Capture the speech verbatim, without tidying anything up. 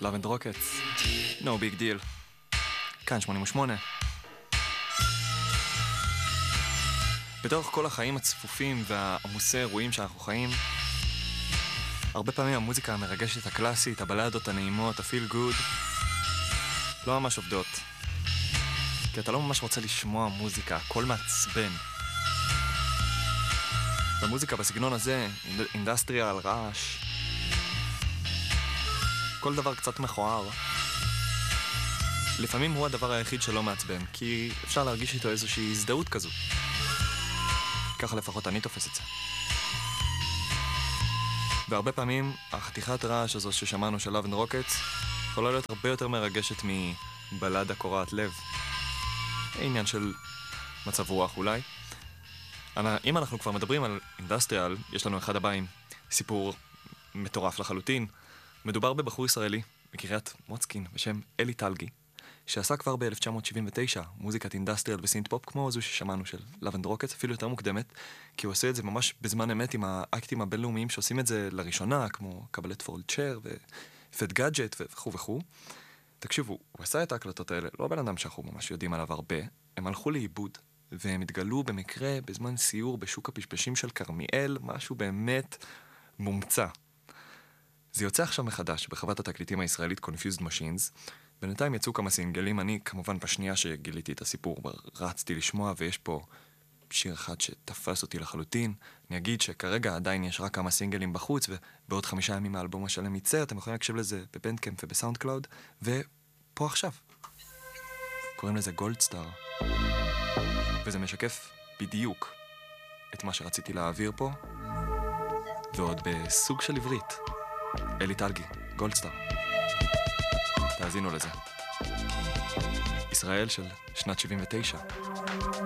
Love and Rockets, no big deal. כאן שמונים ושמונה. בתוך כל החיים הצפופים והעמוסי אירועים שאנחנו חיים, הרבה פעמים המוזיקה המרגשת הקלאסית, הבלדות הנעימות, הפיל גוד, לא ממש עובדות. כי אתה לא ממש רוצה לשמוע מוזיקה, הכל מעצבן. במוזיקה בסגנון הזה, אינדסטריאל, רעש, כל דבר קצת מכוער, לפעמים הוא הדבר היחיד שלא מעצבן, כי אפשר להרגיש איתו איזושהי הזדהות כזו. ככה לפחות אני תופס את זה. והרבה פעמים החתיכת רעש הזו ששמענו של Love and Rockets יכולה להיות הרבה יותר מרגשת מבלדה קורעת לב. עניין של מצב רוח אולי. אם אנחנו כבר מדברים על אינדסטריאל, יש לנו אחד הבאים, סיפור מטורף לחלוטין. מדובר בבחור ישראלי בקריית מוצקין בשם אלי טלגי, שעשה כבר ב-אלף תשע מאות שבעים ותשע מוזיקת אינדסטריאל וסינט פופ כמו זו ששמענו של Love and Rockets, אפילו יותר מוקדמת, כי הוא עושה את זה ממש בזמן אמת עם האקטים הבינלאומיים שעושים את זה לראשונה, כמו קבלט פורלד צ'ר ופט גאדג'ט וכו' וכו'. תקשיבו, הוא עשה את ההקלטות האלה, לא בן אדם שאנחנו ממש יודעים עליו הרבה, הם הלכו לאיבוד, והם התגלו במקרה בזמן סיור בשוק הפשפשים של קרמיאל, משהו באמת מומצא. זה יוצא עכשיו מחדש בחוות התקליטים הישראלית Confused Machines. בינתיים יצאו כמה סינגלים, אני כמובן בשנייה שגיליתי את הסיפור רצתי לשמוע, ויש פה שיר אחד שתפס אותי לחלוטין. אני אגיד שכרגע עדיין יש רק כמה סינגלים בחוץ, ובעוד חמישה ימים האלבום השלם יצא, אתם יכולים להקשיב לזה בבנדקאמפ ובסאונד קלאוד, ופה עכשיו. קוראים לזה גולד סטאר. וזה משקף בדיוק את מה שרציתי להעביר פה, ועוד בסוג של עברית. אלי טלגי, גולד סטאר. תאזינו לזה. ישראל של שנת שבעים ותשע.